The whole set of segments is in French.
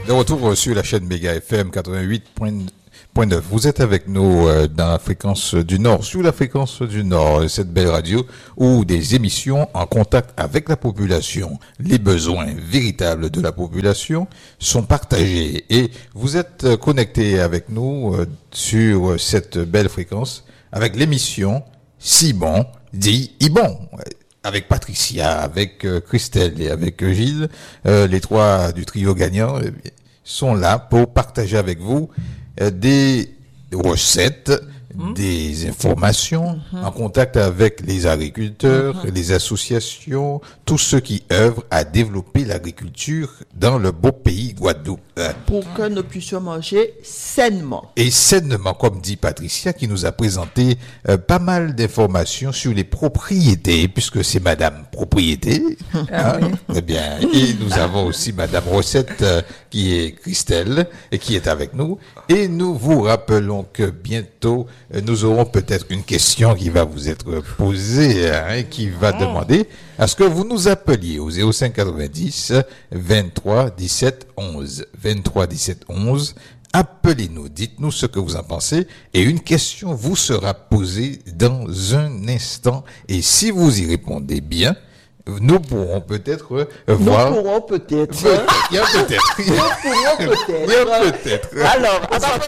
De retour sur la chaîne Méga FM 88.9. Vous êtes avec nous dans la fréquence du Nord, sur la fréquence du Nord, cette belle radio où des émissions en contact avec la population, les besoins véritables de la population sont partagés. Et vous êtes connectés avec nous sur cette belle fréquence avec l'émission Si bon dit Ibon. Avec Patricia, avec Christelle et avec Gilles, les trois du trio gagnant sont là pour partager avec vous des recettes, des informations en contact avec les agriculteurs, les associations, tous ceux qui œuvrent à développer l'agriculture dans le beau pays Guadeloupe. Pour que nous puissions manger sainement. Et sainement, comme dit Patricia, qui nous a présenté pas mal d'informations sur les propriétés, puisque c'est Madame Propriété. Oui. Eh bien, et nous avons aussi Madame Recette, qui est Christelle, et qui est avec nous. Et nous vous rappelons que bientôt, nous aurons peut-être une question qui va vous être posée, qui va demander à ce que vous nous appeliez au 05 90 23 17 11. 23 17 11. Appelez-nous, dites-nous ce que vous en pensez et une question vous sera posée dans un instant. Et si vous y répondez bien, nous pourrons peut-être voir. Nous pourrons peut-être. Il y a peut-être. Nous pourrons peut-être. Il y a peut-être. Alors,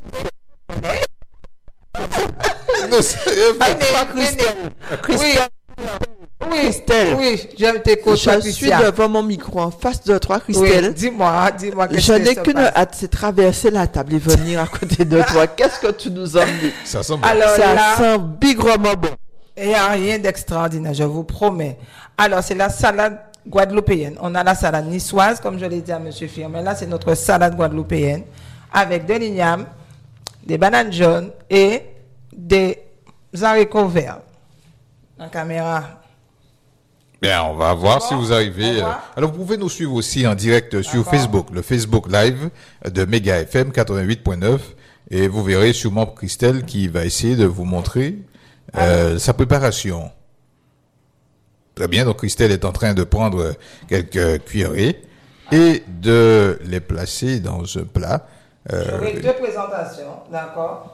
Christelle. Christelle. Oui, je t'écoute. Je suis devant mon micro en face de toi, Christelle. Oui, dis-moi. Je n'ai qu'une hâte, c'est traverser la table et venir à côté de toi. Qu'est-ce que tu nous as dit? Ça sent bon. Alors, ça sent bigrement bon. Il n'y a rien d'extraordinaire, je vous promets. Alors, c'est la salade guadeloupéenne. On a la salade niçoise, comme je l'ai dit à M. Firmin. Là, c'est notre salade guadeloupéenne avec de l'igname, des bananes jaunes et des haricots verts. La caméra. Bien, on va voir si vous arrivez. Alors, vous pouvez nous suivre aussi en direct sur Facebook, le Facebook Live de Méga FM 88.9. Et vous verrez sûrement Christelle qui va essayer de vous montrer sa préparation. Très bien, donc Christelle est en train de prendre quelques cuillerées et de les placer dans un plat. J'aurai deux présentations, d'accord?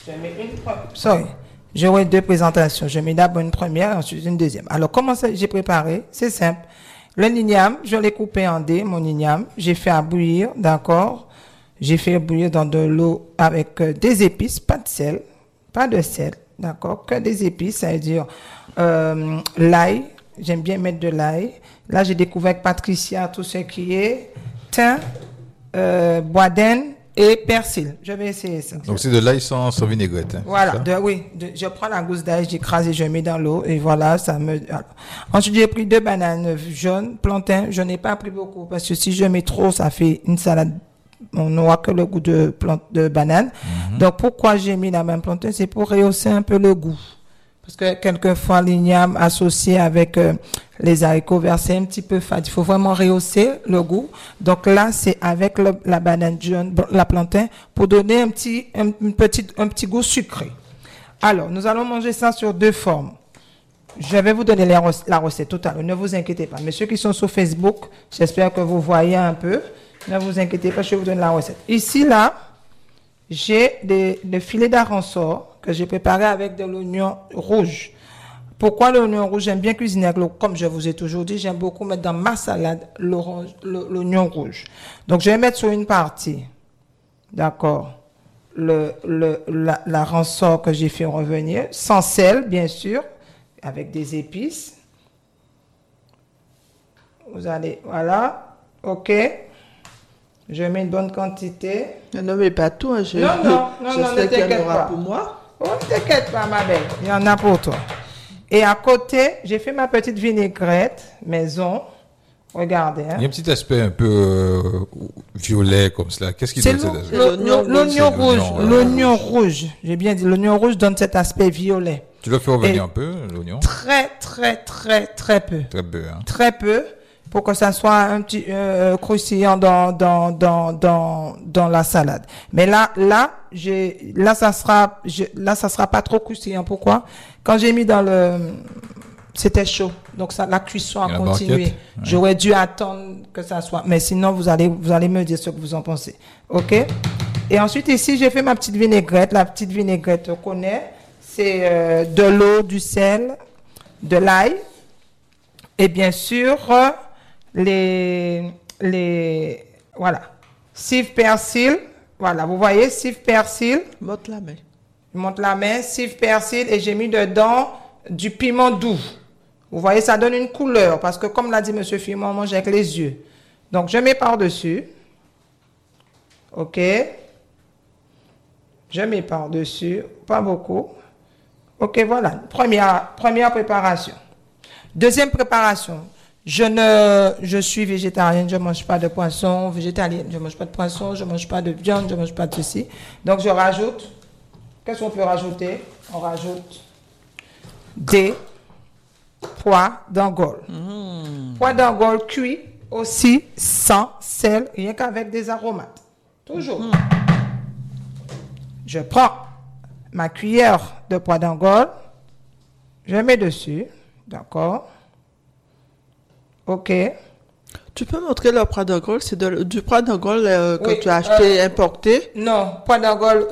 J'aurai deux présentations. Je mets d'abord une première et ensuite une deuxième. Alors, comment ça, j'ai préparé? C'est simple. Le igname, je l'ai coupé en dés, mon igname. J'ai fait à bouillir, d'accord? J'ai fait bouillir dans de l'eau avec des épices, pas de sel, d'accord? Que des épices, ça veut dire l'ail. J'aime bien mettre de l'ail. Là, j'ai découvert avec Patricia tout ce qui est thym, boisdène et persil. Je vais essayer ça. Donc, c'est de l'ail sans vinaigrette. Voilà. Je prends la gousse d'ail, j'écrase et je mets dans l'eau. Et voilà, ça me... Alors. Ensuite, j'ai pris 2 bananes jaunes, plantains. Je n'ai pas pris beaucoup parce que si je mets trop, ça fait une salade. On n'aura que le goût de banane. Donc, pourquoi j'ai mis la même plantain? C'est pour rehausser un peu le goût. Parce que quelquefois, l'igname associé avec les haricots verts, c'est un petit peu fade. Il faut vraiment rehausser le goût. Donc là, c'est avec la banane jaune, la plantain, pour donner un petit goût sucré. Alors, nous allons manger ça sur 2 formes. Je vais vous donner la recette tout à l'heure. Ne vous inquiétez pas. Mais ceux qui sont sur Facebook, j'espère que vous voyez un peu. Ne vous inquiétez pas, je vais vous donner la recette. Ici, là, j'ai des filets d'aransor que j'ai préparé avec de l'oignon rouge. Pourquoi l'oignon rouge? J'aime bien cuisiner avec comme je vous ai toujours dit, j'aime beaucoup mettre dans ma salade l'oignon rouge. Donc, je vais mettre sur une partie, d'accord, la ransor que j'ai fait revenir, sans sel, bien sûr, avec des épices. Vous allez, voilà, ok. Je mets une bonne quantité. Ne mets pas tout. Non, ne t'inquiète pas. Pour moi. Oh, ne t'inquiète pas, ma belle. Il y en a pour toi. Et à côté, j'ai fait ma petite vinaigrette maison. Regardez. Il y a un petit aspect un peu violet comme cela. Qu'est-ce qui donne cet aspect? L'oignon rouge. L'oignon rouge. J'ai bien dit, l'oignon rouge donne cet aspect violet. Tu le fais revenir un peu, l'oignon? Très peu. Très peu, hein? Très peu. Pour que ça soit un petit croustillant dans la salade. Mais là ça sera pas trop croustillant. Pourquoi? Quand j'ai mis dans c'était chaud. Donc, ça, la cuisson a La continué. banquette, ouais. J'aurais dû attendre que ça soit. Mais sinon, vous allez me dire ce que vous en pensez. OK? Et ensuite, ici, j'ai fait ma petite vinaigrette. La petite vinaigrette, on connaît. C'est de l'eau, du sel, de l'ail. Et bien sûr, voilà. Cive persil. Voilà, vous voyez, cive persil. Monte la main. Je monte la main, cive persil et j'ai mis dedans du piment doux. Vous voyez, ça donne une couleur parce que comme l'a dit M. Firmin, on mange avec les yeux. Donc, je mets par-dessus. OK. Je mets par-dessus, pas beaucoup. OK, voilà. Première préparation. Deuxième préparation. Je suis végétarienne, je ne mange pas de poisson. Végétalienne, je ne mange pas de poisson, je ne mange pas de viande, je ne mange pas de ceci. Donc, je rajoute. Qu'est-ce qu'on peut rajouter? On rajoute des pois d'Angole. Pois d'Angole cuits aussi sans sel, rien qu'avec des aromates. Toujours. Je prends ma cuillère de pois d'Angole, je mets dessus, d'accord? OK. Tu peux montrer le pois d'Angole? C'est du pois d'Angole que Oui, tu as acheté importé? Non, pois d'Angole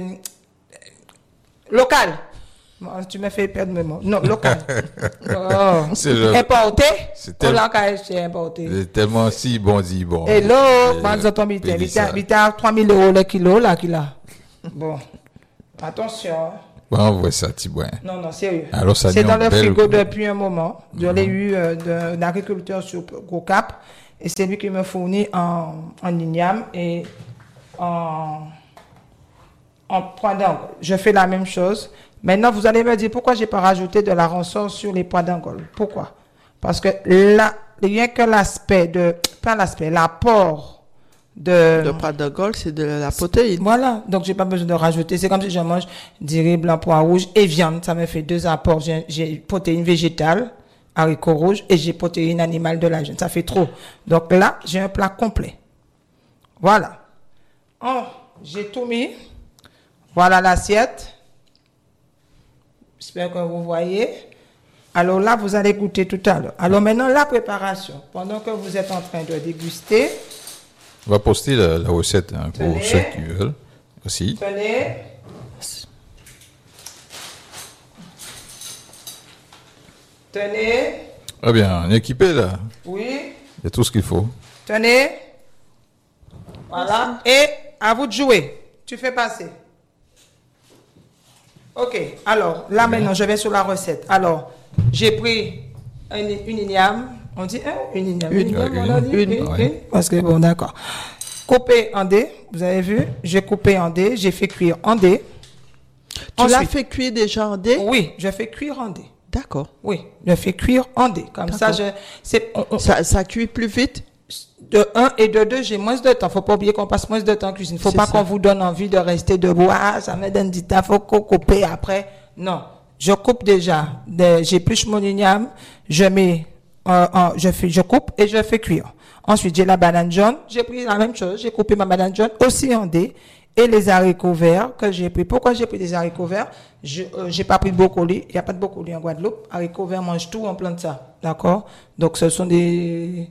local. Bon, tu m'as fait perdre mes mots. Non, local. Oh. Importé? C'est importé. C'est tellement si bon dit bon. Hello, quand on tombe, il a 3 000 € le kilo, là, qu'il a. Bon, attention. Bon, on voit ça, Tibouin. Non, sérieux. Alors, ça c'est dans le frigo belle... depuis un moment. Je l'ai eu d'un agriculteur sur Gros Cap. Et c'est lui qui me fournit en igname et en pois d'Angole. Je fais la même chose. Maintenant, vous allez me dire pourquoi j'ai pas rajouté de la rançon sur les pois d'Angole. Pourquoi? Parce que là, rien que l'apport de pois d'Angole, c'est de la protéine. Voilà. Donc, j'ai pas besoin de rajouter. C'est comme si je mange du riz blanc, pois rouge et viande. Ça me fait 2 apports. J'ai protéines végétales, haricots rouges, et j'ai protéines animales de la viande. Ça fait trop. Donc là, j'ai un plat complet. Voilà. J'ai tout mis. Voilà l'assiette. J'espère que vous voyez. Alors là, vous allez goûter tout à l'heure. Alors maintenant, la préparation. Pendant que vous êtes en train de déguster. On va poster la recette pour ceux qui veulent aussi. Tenez. Ah bien, on est équipé là. Oui. Il y a tout ce qu'il faut. Tenez. Voilà. Et à vous de jouer. Tu fais passer. OK. Alors, là maintenant, je vais sur la recette. Alors, j'ai pris une igname. On dit une igname. Une. Parce que, bon, d'accord. Coupé en dés. Vous avez vu? J'ai coupé en dés. J'ai fait cuire en dés. Tu l'as fait cuire déjà en dés? Oui, je fais cuire en dés. D'accord. Oui, je fais cuire en dés. Comme ça, ça cuit plus vite? De 1 et de 2, j'ai moins de temps. Faut pas oublier qu'on passe moins de temps en cuisine. Faut pas qu'on vous donne envie de rester debout. Ah, ça me donne du temps. Faut qu'on coupe après. Non. Je coupe déjà. J'épluche mon igname. Je mets, je coupe et je fais cuire. Ensuite, j'ai la banane jaune. J'ai pris la même chose. J'ai coupé ma banane jaune aussi en dés. Et les haricots verts que j'ai pris. Pourquoi j'ai pris des haricots verts? J'ai pas pris de brocoli. Il n'y a pas de brocoli en Guadeloupe. Haricots verts mangent tout, on plante ça. D'accord? Donc, ce sont des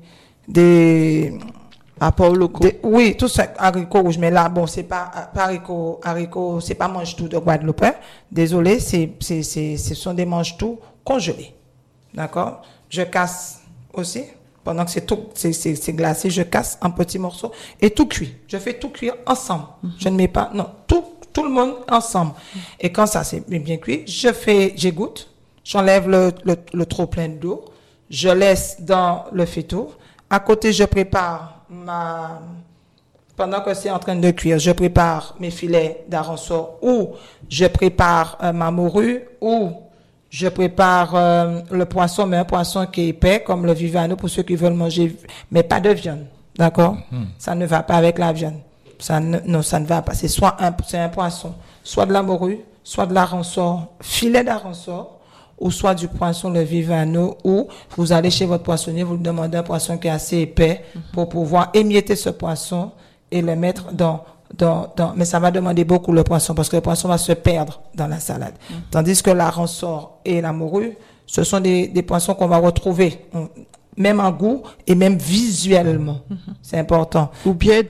apports locaux. Oui, tout ça, haricots rouges. Mais là, bon, c'est pas haricots, c'est pas mange-tout de Guadeloupe. Hein. Désolé, ce sont des mange-tout congelés. D'accord? Je casse aussi. Pendant que c'est glacé, je casse en petits morceaux et tout cuit. Je fais tout cuire ensemble. Je ne mets pas, non, tout le monde ensemble. Et quand ça c'est bien cuit, j'égoutte, j'enlève le trop plein d'eau, je laisse dans le faitout. À côté, je prépare pendant que c'est en train de cuire, je prépare mes filets d'arrançon ou je prépare ma morue ou je prépare le poisson, mais un poisson qui est épais, comme le vivano, pour ceux qui veulent manger, mais pas de viande. D'accord? Ça ne va pas avec la viande. Ça ne va pas. C'est un poisson, soit de la morue, soit de l'arrançon, filet d'arrançon, ou soit du poisson, le vivano, ou vous allez chez votre poissonnier, vous lui demandez un poisson qui est assez épais pour pouvoir émietter ce poisson et le mettre mais ça va demander beaucoup le poisson parce que le poisson va se perdre dans la salade. Tandis que la rançon et la morue Ce sont des poissons qu'on va retrouver, même en goût et même visuellement. C'est important. Ou bien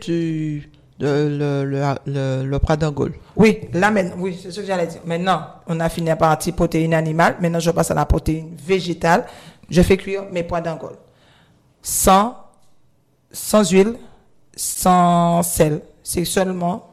le pradangole. Oui, là, oui, c'est ce que j'allais dire. Maintenant, on a fini la partie protéine animale. Maintenant, je passe à la protéine végétale. Je fais cuire mes pois d'angole. Sans huile, sans sel. C'est seulement...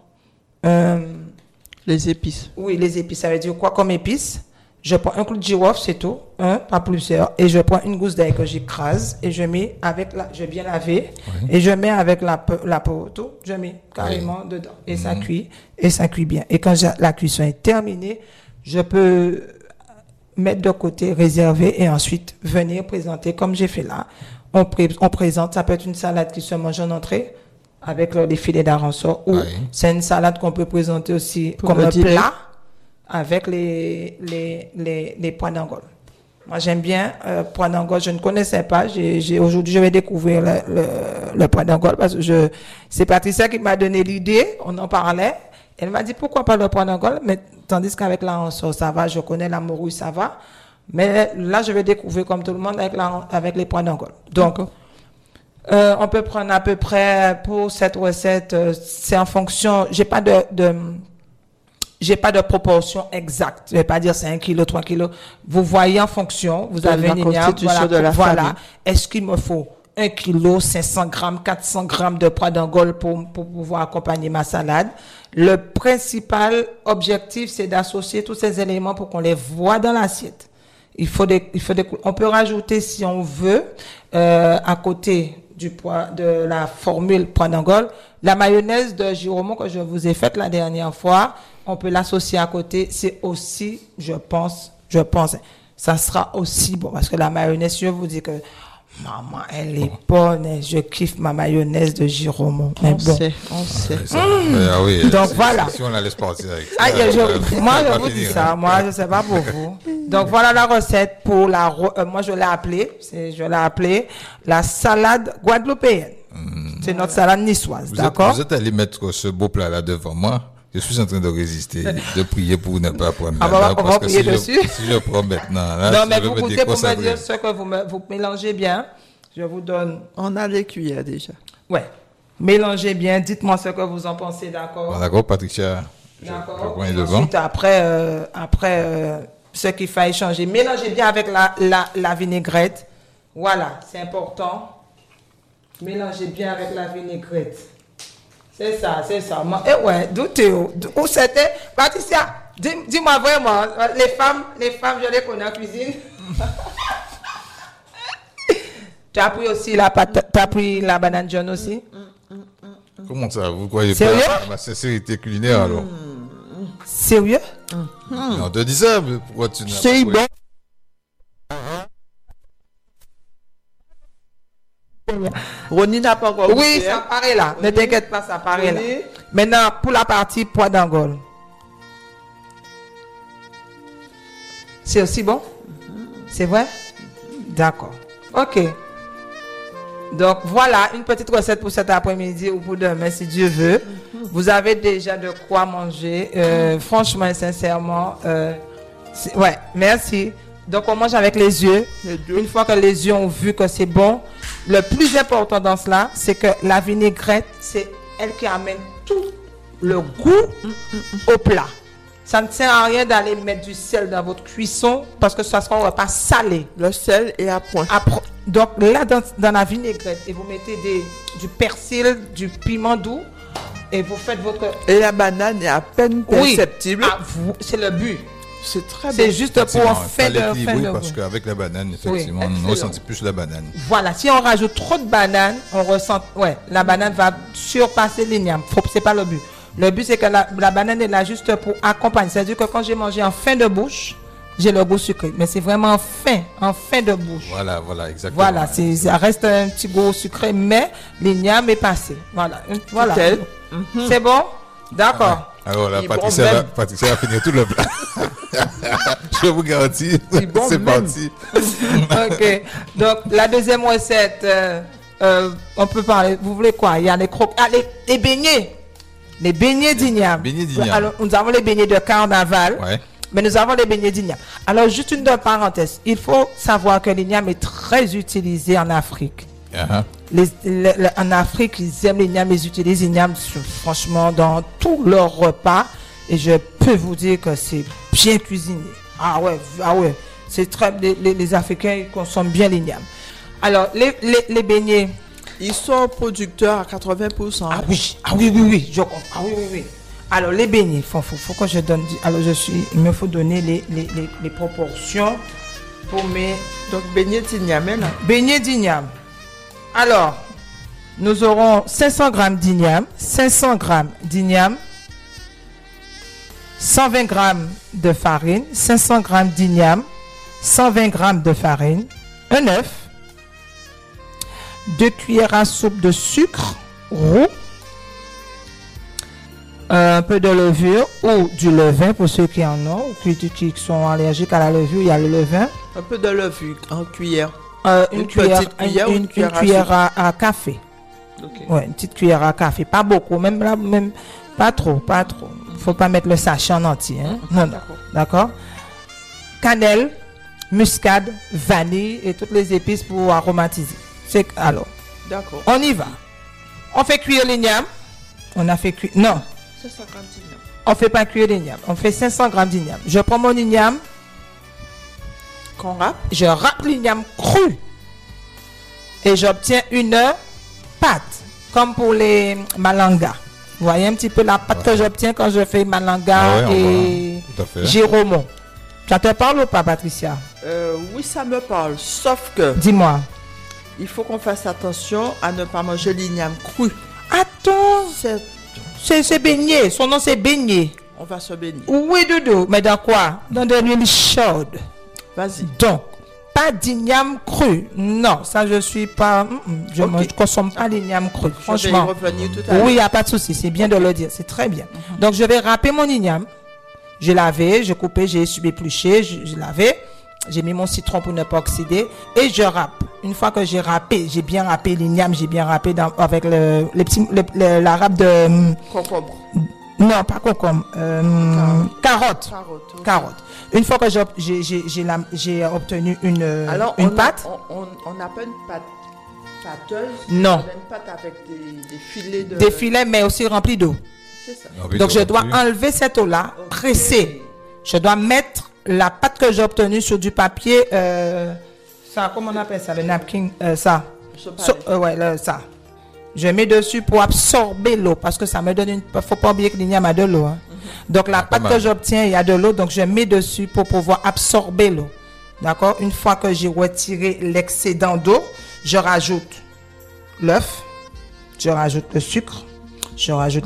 les épices. Oui, les épices. Ça veut dire quoi comme épices? Je prends un clou de girofle, c'est tout, pas plusieurs. Et je prends une gousse d'ail que j'écrase et je mets je viens laver et je mets avec la peau, tout, je mets carrément dedans. Et ça cuit bien. Et quand la cuisson est terminée, je peux mettre de côté, réserver et ensuite venir présenter comme j'ai fait là. On présente, ça peut être une salade qui se mange en entrée avec les filets d'Arançon ou c'est une salade qu'on peut présenter aussi comme un plat avec les pois d'angole. Moi, j'aime bien pois d'angole. Je ne connaissais pas. Aujourd'hui, je vais découvrir le pois d'angole parce que c'est Patricia qui m'a donné l'idée. On en parlait. Elle m'a dit pourquoi pas le pois d'angole, mais tandis qu'avec l'Arançon, ça va. Je connais la morue, ça va. Mais là, je vais découvrir comme tout le monde avec les pois d'angole. Donc, on peut prendre à peu près pour cette recette, c'est en fonction. J'ai pas de proportion exacte. Je vais pas dire c'est 1 kilo, 3 kilos. Vous voyez en fonction. Vous avez une constitution de la famille. Est-ce qu'il me faut 1 kilo, 500 grammes, 400 grammes de pois d'angole pour pouvoir accompagner ma salade? Le principal objectif, c'est d'associer tous ces éléments pour qu'on les voit dans l'assiette. On peut rajouter, si on veut, à côté de la formule pois d'angole, la mayonnaise de Giromont que je vous ai faite la dernière fois, on peut l'associer à côté. C'est aussi, je pense, ça sera aussi bon parce que la mayonnaise, je vous dis que maman, elle est bonne. Je kiffe ma mayonnaise de Giromont. On sait. Ah oui, donc voilà. Si on la laisse partir avec moi, je vous dis ça. Moi, je sais pas pour vous. Donc voilà la recette pour moi, je l'ai appelée la salade guadeloupéenne. C'est notre salade niçoise, d'accord? Vous êtes allé mettre ce beau plat-là devant moi. Je suis en train de résister, de prier pour ne pas prendre on va prier dessus. Si je prends maintenant, là, non, mais vous goûtez pour me dire ce que vous mélangez bien. Je vous donne. On a les cuillères déjà. Ouais. Mélangez bien. Dites-moi ce que vous en pensez, d'accord? Bon, d'accord, Patricia. D'accord. Je prends devant. Ensuite, après, ce qu'il faille changer. Mélangez bien avec la vinaigrette. Voilà, c'est important. Mélangez bien avec la vinaigrette. C'est ça. D'où c'était? Patricia, dis-moi vraiment, les femmes, je les connais en cuisine. Tu as pris aussi t'as pris la banane jaune aussi? Comment ça? Vous croyez Sérieux? pas à ma sincérité culinaire alors? Sérieux? On te dit ça, mais pourquoi tu n'as pas? C'est bon. Ronnie n'a pas encore. Oui, ça paraît là. Ne t'inquiète pas, ça paraît là. Maintenant, pour la partie pois d'angole. C'est aussi bon? C'est vrai? D'accord. Ok. Donc voilà, une petite recette pour cet après-midi ou pour demain, si Dieu veut. Vous avez déjà de quoi manger. Franchement et sincèrement. Ouais, merci. Donc on mange avec les yeux. Une fois que les yeux ont vu que c'est bon, le plus important dans cela, c'est que la vinaigrette, c'est elle qui amène tout le goût au plat. Ça ne sert à rien d'aller mettre du sel dans votre cuisson parce que ça sera un repas salé. Le sel est à point. Donc là, dans la vinaigrette, et vous mettez du persil, du piment doux, et vous faites votre... Et la banane est à peine perceptible. Oui, c'est le but. C'est très bon. C'est juste pour fin de parce qu'avec la banane, effectivement, on ressent plus la banane. Voilà, si on rajoute trop de banane, on ressent... Ouais, la banane va surpasser l'igname. C'est pas le but. Le but, c'est que la banane est là juste pour accompagner. C'est-à-dire que quand j'ai mangé en fin de bouche, j'ai le goût sucré. Mais c'est vraiment en fin de bouche. Voilà, exactement. Voilà, ça reste un petit goût sucré, mais l'igname est passé. Voilà. C'est bon? D'accord. Alors là, Patricia a fini tout le plat. Je vous garantis, c'est parti. Ok. Donc, la deuxième recette, on peut parler. Vous voulez quoi? Il y a les croques. Ah, les beignets. Les beignets d'igname. Beignets d'igname. Alors, nous avons les beignets de carnaval. Ouais. Mais nous avons les beignets d'igname. Alors, juste une parenthèse. Il faut savoir que l'igname est très utilisé en Afrique. En Afrique, ils aiment l'igname, ils utilisent l'igname franchement dans tous leurs repas. Et je peux vous dire que c'est bien cuisiné. Ah ouais. C'est très, les Africains ils consomment bien l'igname. Alors, les beignets. Ils sont producteurs à 80%. Ah oui, je comprends. Ah oui. Alors, les beignets, faut que je donne. Alors, il me faut donner les proportions pour mes. Donc, beignets d'igname, là. Beignets d'igname. Alors, nous aurons 500 grammes d'igname, 120 grammes de farine, 500 grammes d'igname, 120 grammes de farine, un œuf, 2 cuillères à soupe de sucre roux, un peu de levure ou du levain pour ceux qui en ont, ou qui sont allergiques à la levure, il y a le levain. Un peu de levure en cuillère. Une cuillère à café. Okay. Ouais, une petite cuillère à café, pas beaucoup, même pas trop. Faut pas mettre le sachet en entier. Hein? Non. D'accord. Cannelle, muscade, vanille et toutes les épices pour aromatiser. Alors. D'accord. On y va. On fait cuire l'igname. On a fait cuire. Non. 500 grammes d'igname. On fait pas cuire l'igname. On fait 500 grammes d'igname. Je prends mon igname. Qu'on râpe. Je râpe l'igname cru. Et j'obtiens une pâte. Comme pour les malangas. Vous voyez un petit peu la pâte que j'obtiens quand je fais malanga et Jérôme. Ça te parle ou pas, Patricia? Oui, ça me parle. Sauf que... Dis-moi. Il faut qu'on fasse attention à ne pas manger l'igname cru. Attends. C'est beignet. Son nom, c'est beignet. On va se baigner. Oui, Doudou. Mais dans quoi? Dans de l'huile chaude. Vas-y. Donc, pas d'igname cru. Non, ça, je suis pas... Je ne consomme pas l'igname cru. Franchement. Je vais y revenir tout à l'heure. Oui, il n'y a pas de souci. C'est bien de le dire. C'est très bien. Donc, je vais râper mon igname. J'ai lavé, j'ai coupé, j'ai épluché, j'ai lavé. J'ai mis mon citron pour ne pas oxyder. Et je râpe. Une fois que j'ai râpé, j'ai bien râpé l'igname, j'ai bien râpé avec la râpe de... Concombre. Non, pas concombre. Carotte. Okay. Carotte. Une fois que j'ai obtenu une pâte. On n'a pas une pâte pâteuse. Non. On a une pâte avec des filets de... Des filets, mais aussi remplis d'eau. C'est ça. Donc, je dois enlever cette eau-là, presser. Je dois mettre la pâte que j'ai obtenue sur du papier, ça, comment on appelle ça, le napkin, ça. Ça. Je mets dessus pour absorber l'eau, parce que ça me donne faut pas oublier que l'igname a de l'eau. Hein. Donc, la pâte que j'obtiens, il y a de l'eau, donc je mets dessus pour pouvoir absorber l'eau. D'accord? Une fois que j'ai retiré l'excédent d'eau, je rajoute l'œuf, je rajoute le sucre, je rajoute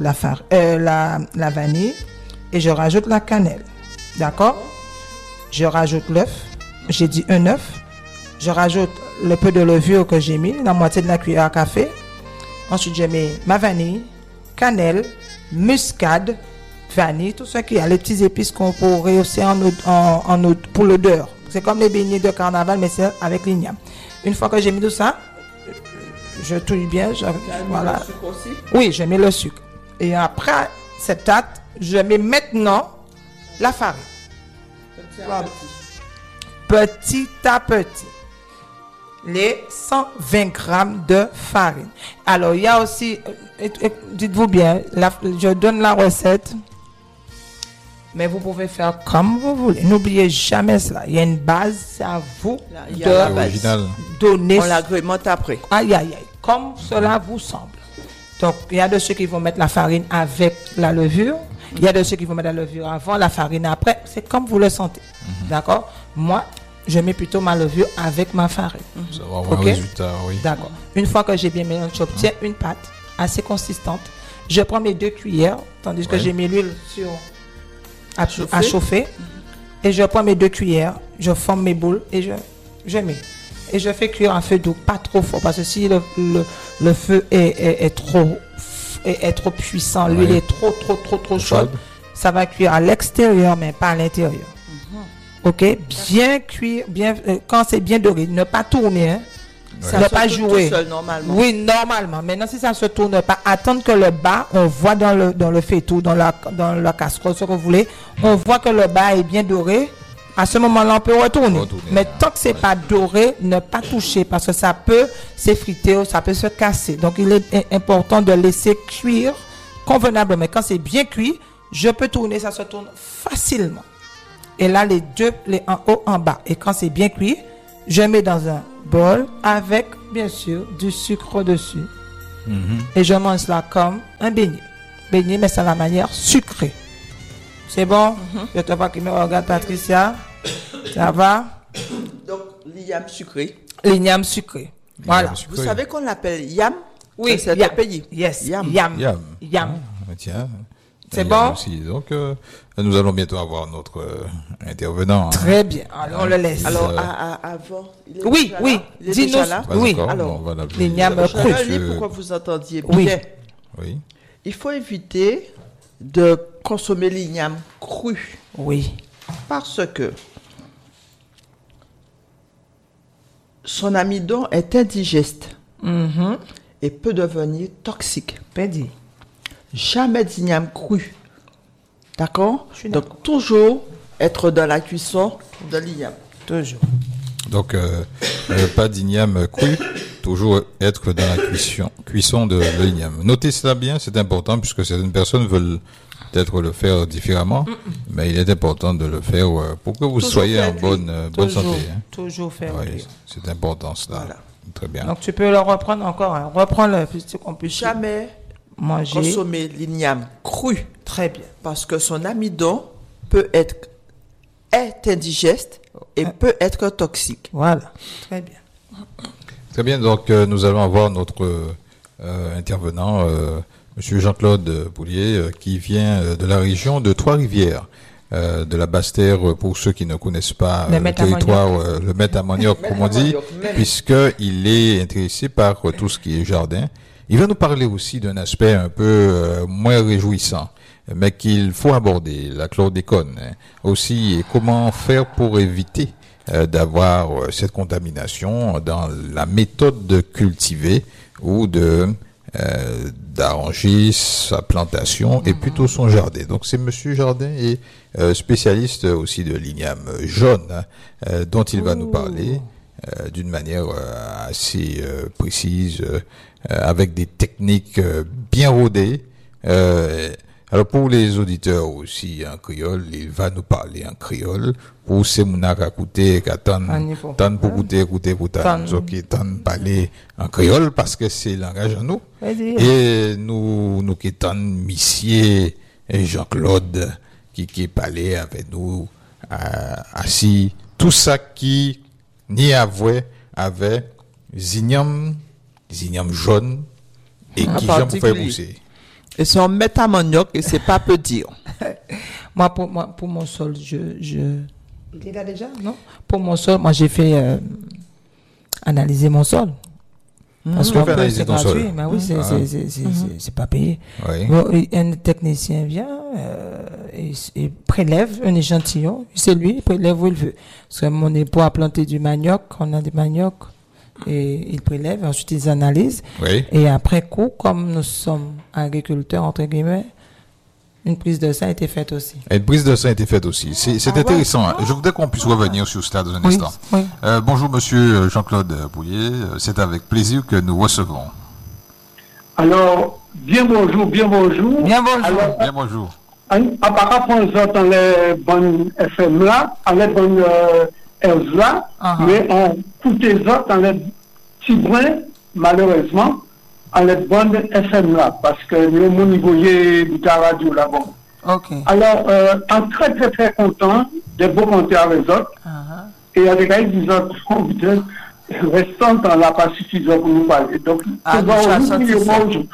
la vanille et je rajoute la cannelle. D'accord? Je rajoute l'œuf. J'ai dit un œuf. Je rajoute le peu de levure que j'ai mis, la moitié de la cuillère à café. Ensuite, je mets ma vanille, cannelle, muscade, vanille, tout ce qu'il y a, les petits épices qu'on pourrait aussi pour l'odeur. C'est comme les beignets de carnaval, mais c'est avec l'igname. Une fois que j'ai mis tout ça, je touille bien. Voilà. Le sucre aussi? Oui, je mets le sucre. Et après cette pâte, je mets maintenant la farine. Petit à petit. Les 120 grammes de farine. Alors, il y a aussi, dites-vous bien, je donne la recette, mais vous pouvez faire comme vous voulez. N'oubliez jamais cela. Il y a une base, c'est à vous de donner. On l'agrémente après. Aïe, aïe, aïe. Comme cela vous semble. Donc, il y a de ceux qui vont mettre la farine avec la levure. Il y a de ceux qui vont mettre la levure avant, la farine après. C'est comme vous le sentez. D'accord? Moi, je mets plutôt ma levure avec ma farine. Ça va avoir un résultat, oui. D'accord. Une fois que j'ai bien mélangé, j'obtiens une pâte assez consistante. Je prends mes 2 cuillères, tandis que j'ai mis l'huile à chauffer. Et je prends mes 2 cuillères, je forme mes boules et je mets. Et je fais cuire à feu doux, pas trop fort. Parce que si le feu est trop puissant, l'huile est trop chaude, ça va cuire à l'extérieur, mais pas à l'intérieur. Ok, bien cuire, quand c'est bien doré, ne pas tourner, hein. ne pas jouer. Tout seul, normalement. Oui, normalement. Maintenant, si ça ne se tourne pas, attendre que le bas, on voit dans le faitout, dans la casserole, ce que vous voulez, on voit que le bas est bien doré. À ce moment-là, on peut retourner. Mais tant que c'est pas doré, ne pas toucher parce que ça peut s'effriter, ça peut se casser. Donc, il est important de laisser cuire convenablement. Quand c'est bien cuit, je peux tourner, ça se tourne facilement. Et là, les deux, les en haut, en bas. Et quand c'est bien cuit, je mets dans un bol avec, bien sûr, du sucre dessus. Et je mange cela comme un beignet. Beignet, mais c'est à la manière sucrée. C'est bon? Je te vois qui me regarde, Patricia. Ça va? Donc, l'igname sucré. L'igname sucré. Voilà. Vous savez qu'on l'appelle yam? Oui, c'est yam. un pays. Yes, Yam. Yam. Tiens. C'est bon? Aussi. Donc, nous allons bientôt avoir notre intervenant. Très bien. Alors, on le laisse. Alors, avant, il est oui, déjà oui. là? Il est Dis-nous. déjà là? Oui. Alors, l'igname je cru. vais lire pour que vous entendiez bien. Oui. Oui. Il faut éviter de consommer l'igname cru. Oui. Parce que son amidon est indigeste et peut devenir toxique. Pédi. Jamais d'igname cru. D'accord? Je suis d'accord. Donc, toujours être dans la cuisson de l'igname. Toujours. Donc, pas d'igname cru, toujours être dans la cuisson de l'igname. Notez cela bien, c'est important puisque certaines personnes veulent peut-être le faire différemment, mais il est important de le faire pour que vous Toujours soyez en faire bonne santé. Hein. Toujours faire. Oui, c'est important cela. Voilà. Très bien. Donc, tu peux le reprendre encore. Hein. Reprends-le, puisque qu'on puisse Jamais manger. consommer l'igname cru. Très bien. Parce que son amidon est indigeste et peut être toxique. Voilà. Très bien. Très bien, donc nous allons avoir notre intervenant, Monsieur Jean-Claude Boulier, qui vient de la région de Trois-Rivières, de la Basse-Terre, pour ceux qui ne connaissent pas le territoire, le Met à Manioc, comme on dit, puisqu'il est intéressé par tout ce qui est jardin. Il va nous parler aussi d'un aspect un peu moins réjouissant, mais qu'il faut aborder, la chlordécone. Hein. Aussi, et comment faire pour éviter d'avoir cette contamination dans la méthode de cultiver ou d'arranger sa plantation et plutôt son jardin. Donc c'est Monsieur Jardin et spécialiste aussi de l'igname jaune dont il va nous parler d'une manière assez précise avec des techniques bien rodées. Alors pour les auditeurs aussi en créole, il va nous parler en créole. Pour ces mouna qui écoutent, tan pour écouter pour tan, qui tan parler en créole parce que c'est langage à nous. Et nous qui tan Missier et Jean-Claude qui parlait avec nous assis. Tout ça qui ni avoué avait zignam jaune et qui j'aime faire pousser. Et c'est en métamanioc et c'est pas peu dire. Moi, pour mon sol, il est là déjà, non? Pour mon sol, moi, j'ai fait analyser mon sol. Parce que c'est gratuit, sol. mais oui, c'est pas payé. Oui. Bon, un technicien vient et prélève un échantillon. C'est lui, il prélève où il veut. Parce que mon époux a planté du manioc, on a des maniocs. Et ils prélèvent, ensuite ils analysent. Oui. Et après coup, comme nous sommes agriculteurs, entre guillemets, une prise de sang a été faite aussi. Et une prise de sang a été faite aussi. C'est intéressant. Ouais. Je voudrais qu'on puisse revenir sur cela dans un instant. Oui. Bonjour Monsieur Jean-Claude Boulier. C'est avec plaisir que nous recevons. Alors, bien bonjour. Bien bonjour. Alors, bien bonjour. À part dans les bonnes FM là, à les bonnes RZ là, mais on toutes les autres dans les petits brins, malheureusement, à les bonnes FM là, parce que nous avons niveau de la radio là-bas. Ok. Alors, en très très très content de beaux compter avec les autres. Et il y a des gars qui disent restant dans la pas suffisant pour nous parler. Donc, c'est bon, bonjour.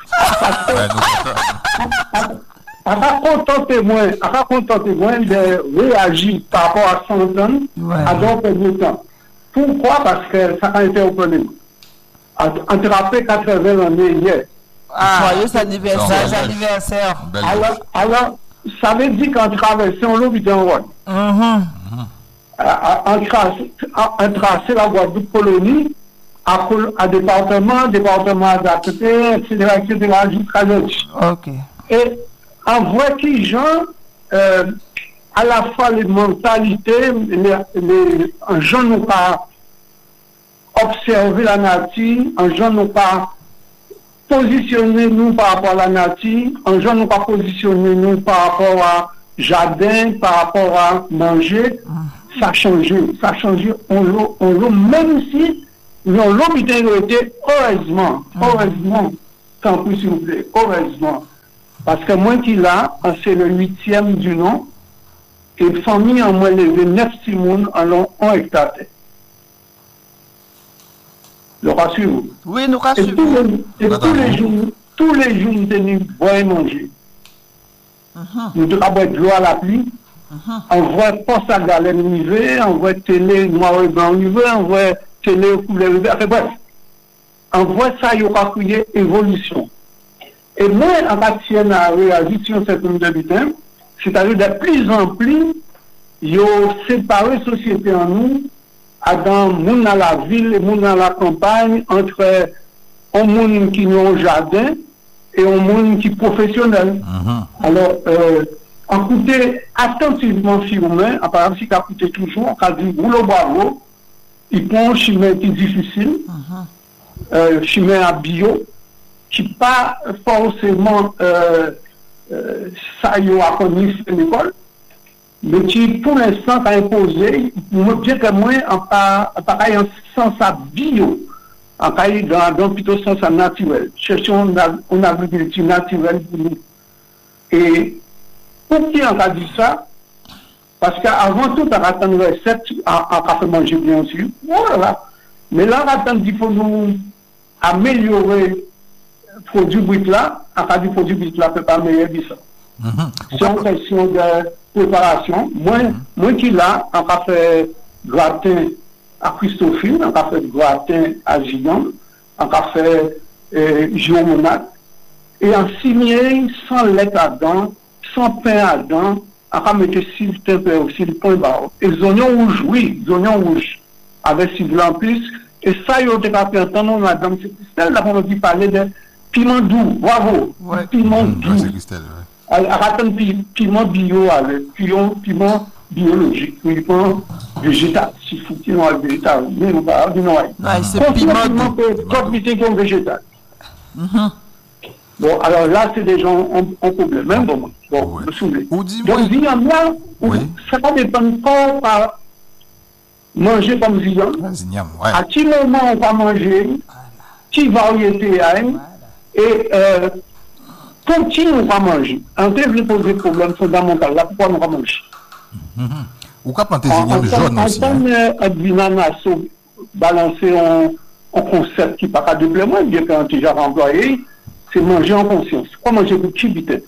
Contentez-moi de réagir par rapport à 100 ans à d'autres du temps. Pourquoi? Parce que ça a été opéré. Attrapé 80 années hier. Joyeux anniversaire. Alors, ça veut dire qu'en traversant l'hôpital Road, en tracer la Guadeloupe Colonie, à département adapté, etc., jusqu'à l'autre. Ok. Et en vrai, qui gens, à la fois les mentalités, un gens n'ont pas observé la nature, un gens n'ont pas positionné nous par rapport à la nature, un gens n'ont pas positionné nous par rapport à jardin, par rapport à manger. Ça a changé, on l'a, même si nous l'ont été heureusement, tant pis s'il vous plaît, heureusement. Parce que moi qui là, c'est le 8e du nom, et famille en moins levé 9 simons en long 1 hectare. Le rassure. Oui, nous Et rassurons. tous les jours, nous tenons boire et manger. Nous devons boire de l'eau à la pluie. On voit poste à galère arriver, on voit télé noir et blanc arriver, on voit télé couleur verte. Bref, on voit ça, il y a crié évolution. Et moi, en matière de réalisation de cette communauté d'habitants, c'est-à-dire de plus en plus, il y a séparé la société en nous, dans le monde dans la ville, le monde dans la campagne, entre un monde qui est au jardin et un monde qui est professionnel. Alors, écoutez attentivement si vous mettez, par exemple, si vous écoutez toujours, on dit boulot bravo, il prend un chemin qui est difficile, chemin à bio, qui n'est pas forcément ça y a connu à l'école, mais qui pour l'instant a imposé, bien que moi, en pareil en sens à bio, en pareil dans plutôt sens à naturel. Cherchons une agriculture naturelle pour nous. Et pour qui on a dit ça? Parce qu'avant tout, on attend une recette à faire manger bien sûr. Voilà. Mais là, on attend qu'il faut nous améliorer le produit brut là. On a dit produit brut là, on ne peut pas améliorer ça. C'est une question de préparation. Moi qui là, on a fait gratin à Christophine, on a fait gratin à Gillon, on a fait géomonade, et en signé sans lait à dents, sans pain à dents, on a mis 6 températures, point barre. Et les oignons rouges, oui, les oignons rouges, avec 6 blancs plus, et ça, il y a été fait entendre, madame, c'est Christelle, là, on a parler de piment doux, bravo, piment doux. C'est Christelle, ouais. Attends, piment bio, avec piment biologique, piment végétal, si vous voulez, non, végétal, mais non, pas, non, c'est piment doux. Végétal. Bon, alors là, c'est des gens en problème, même bon, vous me souvenez. Donc, Ziyam là, ça va dépendre pas par manger comme Ziyam. À quel moment on va manger, quelle variété a, et pour qui on va manger. On devrait poser le problème fondamental, là, pourquoi on va manger. Ou qu'à planter Ziyam jaune aussi. En balancer un concept qui n'est pas de pleinement, bien qu'on déjà employé, c'est manger en conscience. Quoi manger pour qui vite?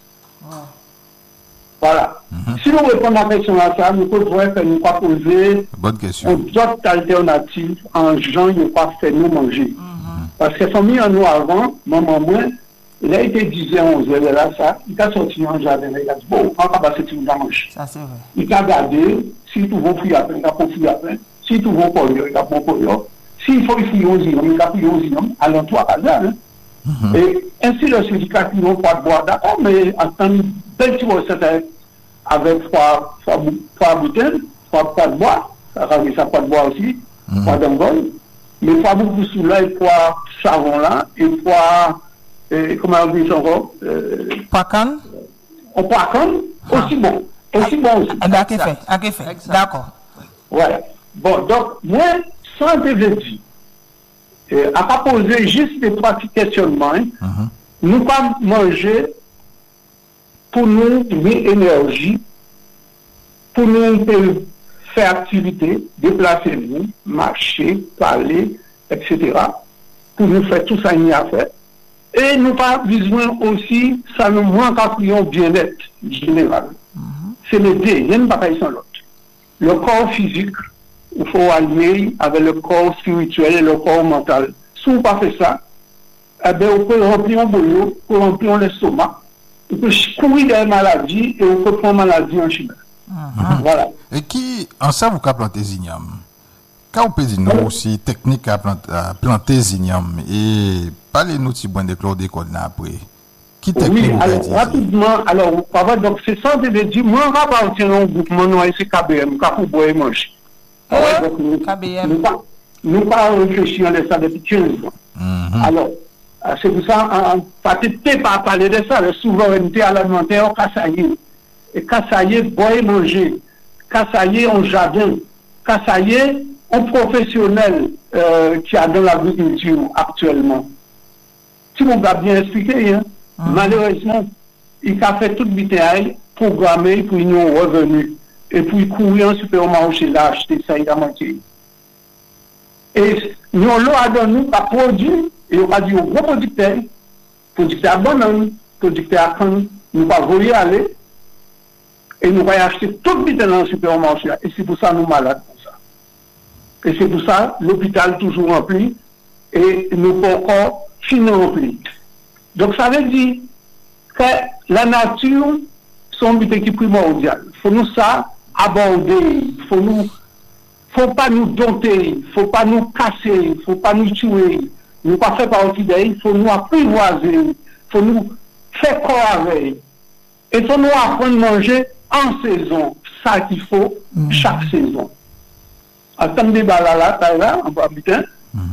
Voilà. Si nous répondons à la question à ça, nous pouvons faire nous pas poser d'autres alternatives en gens qui n'ont pas fait nous manger. Parce que famille en nous avant, maman moi, il a été 10 h 11 h là, ça, il a sorti en jardin, il a dit, bon, on va passer tout le temps manger. Ça, c'est vrai. Il a gardé, s'il trouve un fruit après, il a pris un fruit après, s'il trouve un polio, il a pris un polio, s'il faut fouiller aux îles, il a pris aux îles, à l'entour à la et ainsi, le syndicat qui n'ont pas de bois, d'accord, mais en tant que belle petite recette avec 3 bouteilles, 3 de bois, ça fait ça pas de bois aussi, 3 d'angole, mais 3 bouteilles sous là, et 3 savons là, et 3, comment on dit ça encore? Pacan? On pacan, aussi bon. Aussi bon aussi. D'accord. Voilà. Bon, donc, moi, sans développer, à pas poser juste des 3 petits questionnements, nous pas manger pour nous donner énergie, pour nous faire activité, déplacer nous, marcher, parler, etc. Pour nous faire tout ça, il y a fait. Et nous pas besoin aussi, ça nous manque à un bien-être général. C'est les deux, il n'y a pas sans l'autre. Le corps physique, il faut allier avec le corps spirituel et le corps mental. Si on ne fait pas ça, eh bien, on peut remplir un boulot, on peut remplir l'estomac, on peut courir des maladies et on peut prendre maladie en chemin. Voilà. Et qui, en ça, vous pouvez planter Ziyam? Quand on peut dire nous aussi technique à planter Zignam et parlez-nous de bon de chlordécone après. Qui technique oui, alors rapidement, alors donc c'est ça de dire moi on va partir un groupement non c'est KBM Kapou Boy Manche. Donc KBM nous pas réfléchir à ça depuis 15 ans. Alors c'est pour ça peut-être pas parler de ça la souveraineté alimentaire Kassaye et Kassaye boy manger Kassaye en jardin Kassaye un professionnel qui a dans l'agriculture actuellement. Si on va bien expliquer, hein, malheureusement, il a fait toute bitaille programmée pour une revenu et puis courir en supermarché là acheter ça il a manqué. Et nous l'on nous pas produit et on a dit aux gros producteurs à banane, producteurs à canne, nous pas voulu aller et nous va acheter toute bitaille dans le supermarché et c'est pour ça nous malades. Et c'est pour ça l'hôpital toujours rempli et nous pas encore fini rempli. Donc ça veut dire que la nature sont but qui primordial. Faut nous ça aborder, faut pas nous dompter, faut pas nous casser, faut pas nous tuer, nous pas faire partie d'elle, faut nous apprivoiser, faut nous faire corps avec. Et faut nous apprendre à manger en saison, ça qu'il faut chaque saison. En termes de balala, en habitant,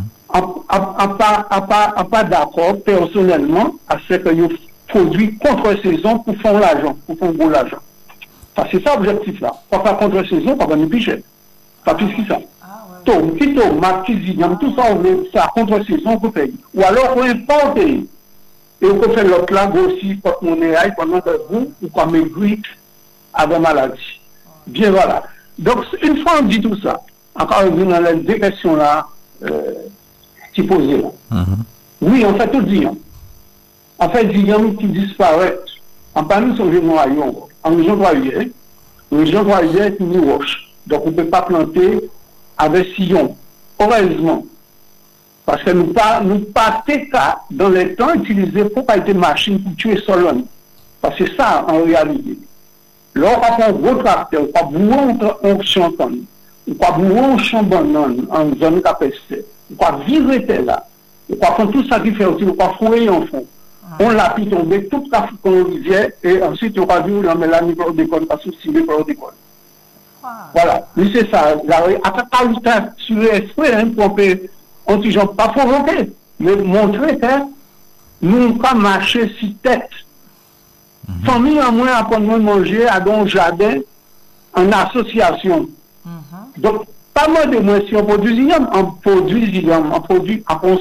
en pas d'accord personnellement à ce que vous produit contre-saison pour faire l'argent, pour faire gros l'argent. C'est ça l'objectif là. Pas faire contre-saison, pas gagner plus cher. Pas plus que ça. Tomate, cuisine, tout ça, on veut faire contre-saison pour payer. Ou alors on importe et on peut faire l'autre là, aussi, porte-monnaie, pendant que vous, ou comme maigrir avant maladie. Bien voilà. Donc, une fois on dit tout ça, encore une dans les deux questions là, qui posent là. Oui, on fait tout dire. En fait, Zignam qui disparaît, en parlant de son génération, en région Trois-Rivières, c'est une roche. Donc, on ne peut pas planter avec sillon. Heureusement. Parce que nous pas dans les temps utilisés pour pas être machine pour tuer Solon. Parce que c'est ça, en réalité. Là, on a un gros tracteur, on a bourrer un champagne, on a bourrer un champ banane en zone KPC, on a virer là, on a faire tout ça qui fait aussi, on a fouiller en fond. On l'a pu tomber toute la rivière et ensuite on va dire on met la niveau d'école parce que c'est le d'école. Voilà, mais c'est ça. Après pas le temps sur l'esprit pour on dit pas provoquer, mais montrer que nous pas marcher si tête. Famille en moins apprendre à manger à don jardin en association. Donc pas moins de moins si on produit Zignam, on produit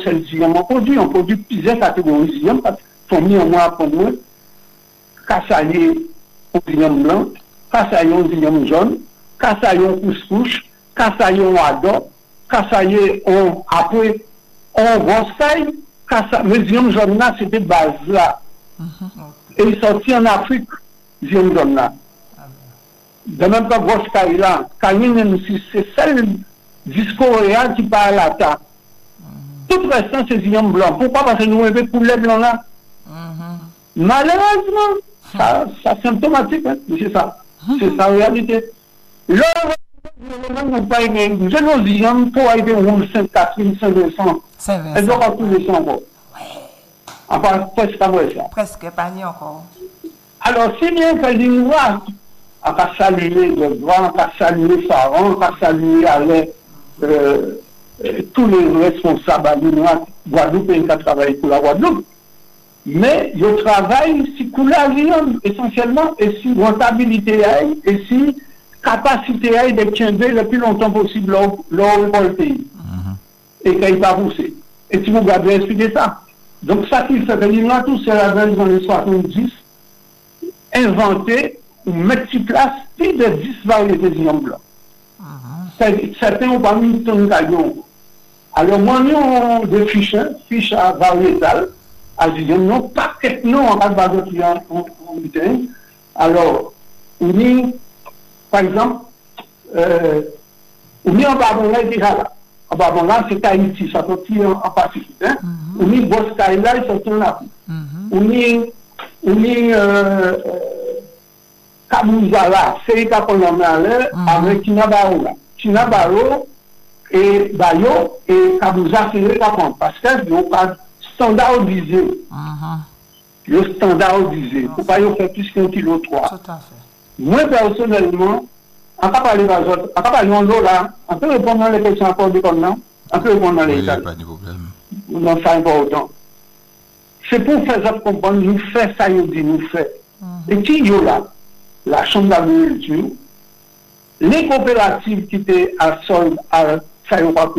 plusieurs catégories Zignam. Famille en moins apprendre cassaillé au Zignam blanc, cassaillé au Zignam jaune, cassaillé au couscous, cassaillé au ado, cassaillé au après on grosse mais Zignam jaune là c'était base là. Et il sortit en Afrique, Zignam jaune là. De même que grosse caille là, c'est celle discours réel qui parle à ta. Tout restant c'est Zignam blanc. Pourquoi? Parce que nous avons pour les blancs là. Malheureusement, ça symptomatique, hein, c'est ça. C'est sa réalité. Là, nous pas aimé, nous allons dire, pour aller au Sainte-Catherine, Saint-Vincent. Elles ont tous les sangles. Enfin, presque pas vrai ça. Presque pas ni encore. Alors, si bien que nous voit, on va saluer le grand, on va saluer Pharaon, on va saluer tous les responsables à l'Union Guadeloupe et qui travaillent pour la Guadeloupe. Mais le travail, c'est coulage essentiellement, et si rentabilité et si capacité de tirer le plus longtemps possible dans le pays. Et qu'il pas poussé. Et si vous gardez expliquer ça. Donc ça qui fait que l'Union tout c'est la dans les 70, inventé ou mettre sur place plus de 10 variétés d'Zignam blanc. Certains ont pas mis de tonne caillon. Alors moi, nous avons des fiches variétales. Non, pas que non, on va pas d'autres en butin. Alors, on y, par exemple, on y en Babonga déjà là. En Babonga, c'est Tahiti, ça sortit en Pacifique. On y Boscaï là, ils sortent en Afrique. On y Kabouza là, c'est Kapolama là, avec Tinabaro là. Tinabaro, et Bayo et Kabouza Ferré parce que ils pas standardisé. Le standardisé. Pour pas faire plus qu'un kilo 3. Tout à fait. Moi, personnellement, on peut parler aux autres, on peut parler en l'eau là, on peut répondre dans les questions encore du non, on peut répondre dans les détails. Pas de problème. Non, ça n'est pas autant. C'est pour faire ça comprendre, nous faisons ça, nous dit, nous faisons. Et qui y a là, la Chambre d'agriculture, les coopératives qui étaient à sol, ça y a pas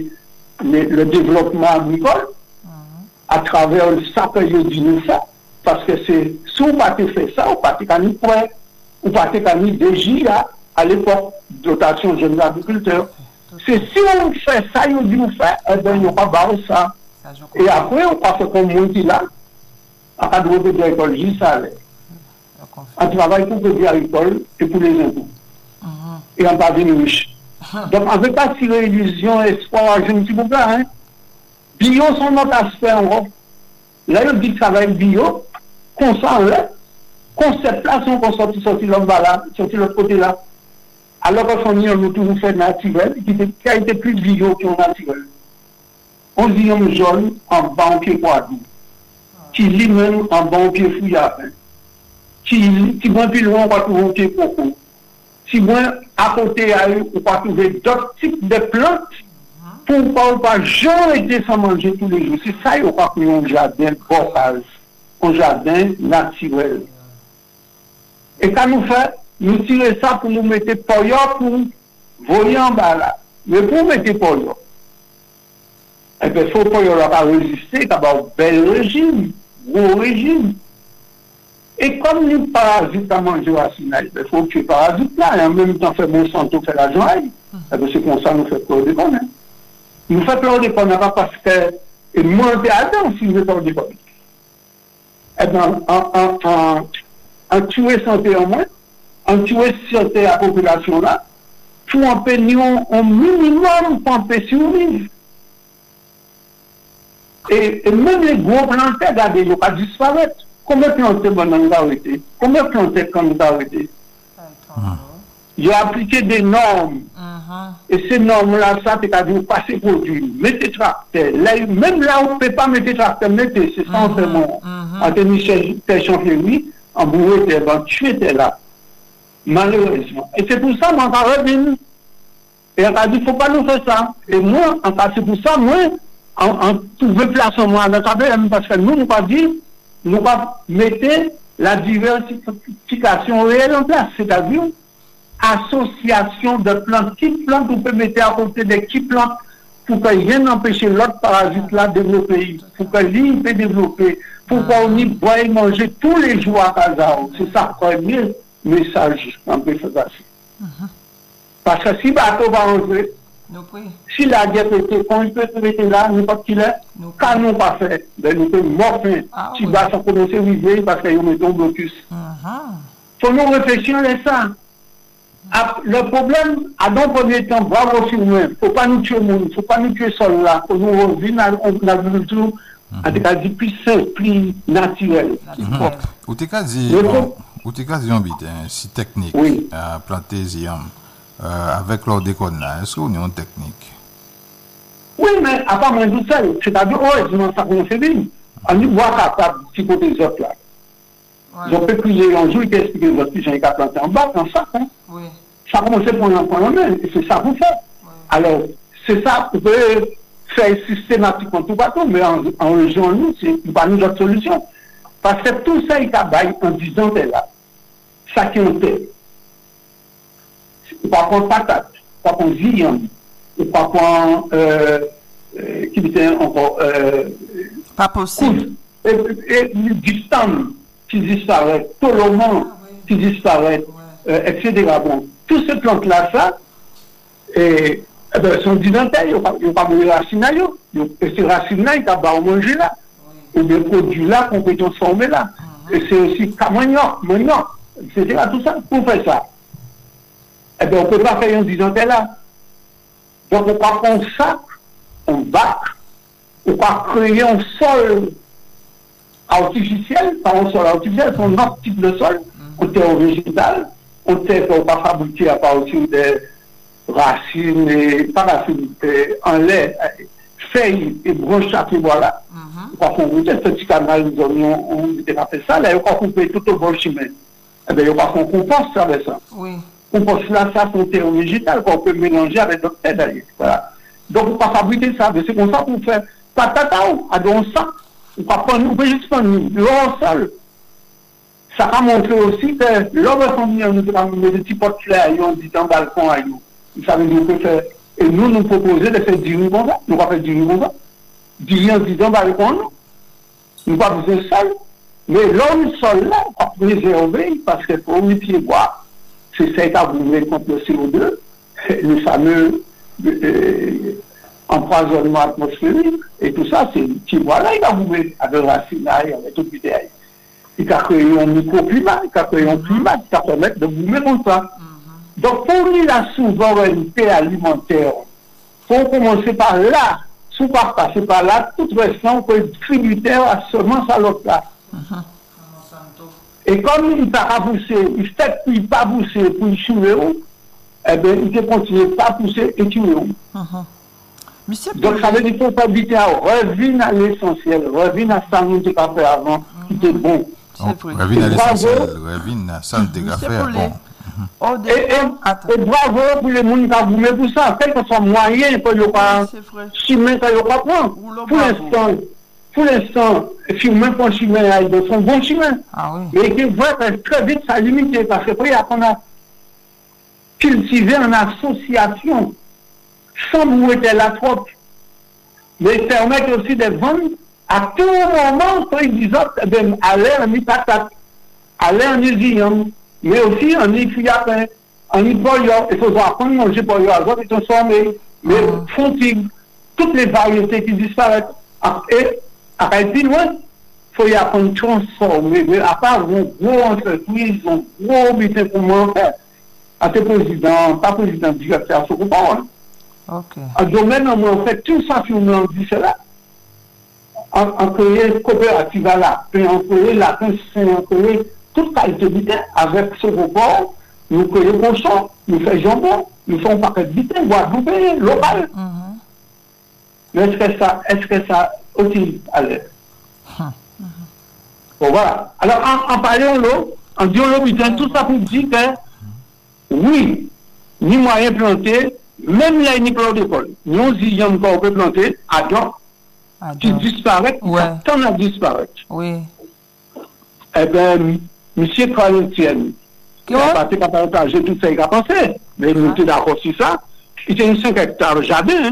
le développement agricole, à travers ça que je dis nous faisons, parce que c'est, si on n'a pas fait ça, on n'a pas fait prêt, on n'a pas fait des à l'époque, dotation jeunes agriculteurs. C'est si on fait ça, on dit nous fait, eh bien, on n'a pas barré ça. Et après, on passe comme moi qui là, à pas de recrutement agricole, j'y savais. On travaille pour le agricole et pour les impôts. Et on pas devenu riche. Donc, on ne veut pas tirer illusion, espoir, je ne sais pas, hein. Bio sont notre aspect en gros. Là, on dit que ça va être bio, qu'on s'en là, concept là, sont qu'on sorti l'autre là, sorti l'autre côté là. Alors qu'on nous toujours fait naturel, qui a été plus bio que naturel. On dit un jaune en bas pied quadrille, qui lit même en bas pied fouillard, qui va plus loin, on va trouver un pied coco. Si moi, à côté, on va trouver d'autres types de plantes, pour pas jamais été sans manger tous les jours. C'est ça, on va trouver un jardin bossage, un jardin naturel. Et quand nous faisons, nous tirons ça pour nous mettre poyo pour voler en bas là. Mais pour mettre poyo, eh bien, il faut poyo là pas résister, d'abord, un bel régime, gros régime. Et comme nous parasites à manger à Sinaï, il faut tuer parasites là, et en même temps faire bon santé, faire la joie. Eh bien, c'est comme ça nous fait peur de connaître. Nous faisons peur de connaître pas parce que, et moins de attendre si nous faisons peur de connaître. Eh bien, en tuer santé en moins, en tuer santé à la population là, pour empêcher un minimum pour empêcher survivre. Et même les gros plantés, regardez, ils ne vont pas disparaître. Combien de plantés ont arrêté? Combien de plantés ont arrêté? Ils ont appliqué des normes. Et ces normes-là, ça, c'est-à-dire passer produit, mettez tracteur. Même là où on ne peut pas mettre tracteur, mettez, c'est ça, en fait, en Michel Chanfléry, en bourré, en tué, là. Malheureusement. Et c'est pour ça, moi, on va revenir. Et on a dit, il ne faut pas nous faire ça. Et moi, c'est pour ça, moi, on trouve place en moi, parce que nous, on va dire, nous va mettre la diversification réelle en place, c'est-à-dire association de plantes, qui plantes vous pouvez mettre à côté des qui plantes pour que rien n'empêche l'autre parasite là de développer, pour que l'île peut développer, pour qu'on y boit et manger tous les jours à Kazao. C'est ça le premier message qu'on peut faire passer. Parce que si le bateau va entrer, si la guerre était, quand il peut se mettre là, n'importe qui l'est, quand nous pas fait, ben nous sommes morts. Si le bateau commence à vivre, parce qu'ils mettent un blocus. Il faut nous réfléchir à ça. Le problème, à dans le premier temps, bravo sur nous. Il ne faut pas nous tuer le monde, il ne faut pas nous tuer le sol là. Il faut nous revenir à l'agriculture, en tout cas, plus simple, plus naturel. Ou t'es qu'à dire, si technique, à planter avec leur déconne là, est-ce qu'on est en technique? Oui, mais à part moi tout seul, c'est-à-dire, heureusement, ça commence bien. On y voit capable de psychoter les autres là. Ils ont pu crier un jour, ils expliquent les autres, j'ai qu'à planter en bas, dans ça. Ça commence pour un main, et c'est ça qu'on fait. Alors, c'est ça, vous pouvez faire systématiquement tout partout, mais en région, nous, c'est pas nous d'autres solutions. Parce que tout ça, il travaille en disant, là, ça qui est en tête. Pas prendre patate, pas prendre viande, pas prendre, qui était encore, pas possible. Et du stand qui disparaît, tout le monde qui disparaît, etc. Bon, toutes ces plantes-là, ça, sont didentelles, ils n'ont pas mourir racines, et ces racines-là, ils n'ont pas manger là, ou des produits là, qu'on peut transformer là. Et c'est aussi manioc, etc. Tout ça, pour faire ça. Eh bien, on ne peut pas faire une dizaine là. Donc, on va prendre ça, on bac, on va créer un sol artificiel, pas un sol artificiel, c'est un autre type de sol, on terre végétal, on terre qu'on va fabriquer à partir des racines et pas racines, en lait, feuilles et branches chaque voilà. Quand on goûte ce petit canal, on n'était pas fait ça, là, on couper tout au bon chemin. Eh bien, on va compost avec ça. Oui. Compost là, ça, c'est un terreau végétal qu'on peut mélanger avec d'autres terres d'ailleurs. Voilà. Donc, on ne peut pas fabriquer ça, mais c'est comme ça qu'on fait patata à don ça. On peut juste prendre l'eau seul. Ça va montrer aussi que l'homme nous avons des petits potes clairs, on dit dans le balcon à nous. Ça veut dire que faire. Et nous proposer de faire du riz comme ça. Nous ne pouvons pas faire du riz comme ça. Du riz en dit dans le balcon, nous ne pouvons pas faire seul. Mais l'homme seul là, on va préserver parce que pour les pieds bois, c'est ça qui a voulu contre le CO2, le fameux empoisonnement atmosphérique, et tout ça, c'est le petit bois là, il a voulu avec la racinaille, avec tout le détail. Il a créé un microclimat, il a créé un climat qui va permettre de bouger comme ça. Donc, pour lui, la souveraineté alimentaire, il faut commencer par là, si on ne pas passer par là, toute façon, on être tributaire à seulement ça l'autre là. Et comme il n'a pas poussé, il fait qu'il n'a pas poussé pour y tuer, eh bien, il ne continue pas à pousser et tuer. Donc, ça veut dire qu'il faut pas habiter à revenir à l'essentiel, revenir à ça que nous avons fait avant, qui était bon. Revenir à l'essentiel, revenir à ça que nous avons fait avant. Et bravo pour les gens qui ont voulu pour ça, quel que soit moyen pour le pas chemin que le pas prendre. Pour l'instant, si on met un chemin, ils sont bon chemin. Mais qui voit très vite ça limité parce que après on a cultivé en association sans mourir la trop. Mais ils permettent aussi de vendre à tout moment quand ils disent aller en patate, aller en usine. Mais aussi en y-fiapin, en y-boyo, il faut apprendre à manger boyo, ils transformer, mais fontigue, toutes les variétés qui disparaissent. Et, après, plus loin, il faut y apprendre à transformer, mais à part une grosse entreprise, un gros butin pour moi, à tes présidents, pas président directeur, ce qu'on parle. En domaine, on fait tout ça sur nous, on dit cela. En créer coopérative à la paix, en créer la paix, en créer toute qualité de butin avec ce report, nous créons cochon, nous faisons jambon, nous faisons paquet de butin, Guadeloupe, local. Mais est-ce que ça aussi à l'aide? Bon, voilà. Alors, en parlant l'eau, en disant l'eau butin, tout ça pour dire que, oui, ni moyen planté, même là, ni plan d'école, nous y encore peut planter, à donc, qui disparaît, tant à disparaître. Oui. Eh bien, monsieur Clarentienne, il a pas partagé tout ça qu'il a pensé, mais nous sommes d'accord sur ça. Il était 5 hectares de jardin.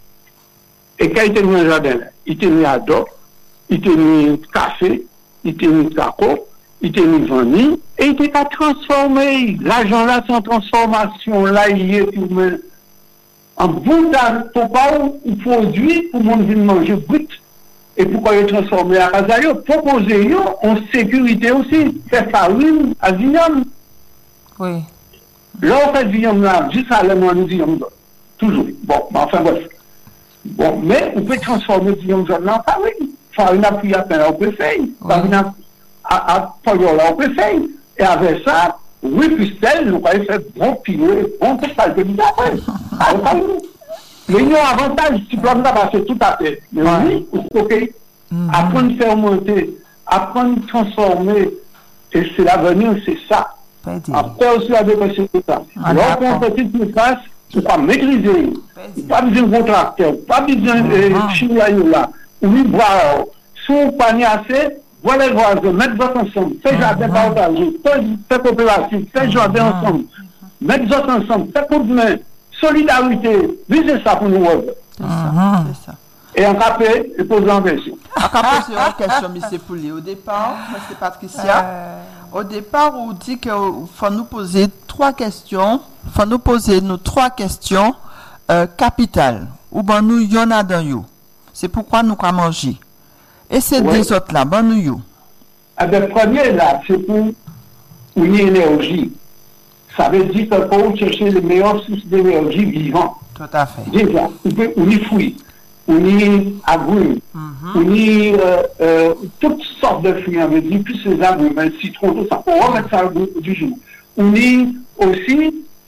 Et quand il était dans le jardin, il était mis à dos, il était mis café, il était mis cacao, il était mis vanille, et il était à transformer. L'argent là, sans transformation, là, il est tout même. En bout d'un produit pour mon vie manger brut. Et pourquoi il est transformé à Kazayo? Proposer en sécurité aussi. C'est farine à Vignam. Oui. Là, on fait Vignam là, juste à l'élément de Vignam. Toujours. Bon, enfin bref. Bon, mais on peut transformer Vignam là en farine. Farine à pluie à peine, on peut faire. Farine à polio là, on peut faire. Et avec ça, oui, puis celle, nous allons faire bon pilote, bon tout ça, je dis après. Mais il y a un avantage, si vous avez passé tout à fait. Mais oui, ok. Apprendre à faire monter, apprendre à transformer, et c'est l'avenir, c'est ça. Après aussi, avec tout ça. Alors, quand on fait une face, il faut pas maîtriser. Pas besoin de contracteur, pas besoin de chinois là. Oui, boire, si vous prenez assez, voilà les voisins, mettre votre ensemble, faites jardin partagé, faites coopérative, faites jardin ensemble, mettre votre ensemble, faites coup de main. Solidarité, oui, c'est ça pour nous. C'est ça. Et en capé, il pose en question. En capé, c'est une question, M. Poulet. Au départ, M. Patricia, au départ, on dit qu'il faut nous poser 3 questions. Il faut nous poser nos 3 questions capitales. Ou ben nous, il y en a dans you. C'est pourquoi nous avons mangé. Et ces deux autres là, ben nous you. Le premier là, c'est pour une énergie. Ça veut dire qu'il faut chercher les meilleures sources d'énergie vivantes. Tout à fait. Déjà, on y fruits, on y agrumes, on y toutes sortes de fruits, on veut dire plus les agrumes, le citron, tout ça. On remettre ça au goût du jour. On y aussi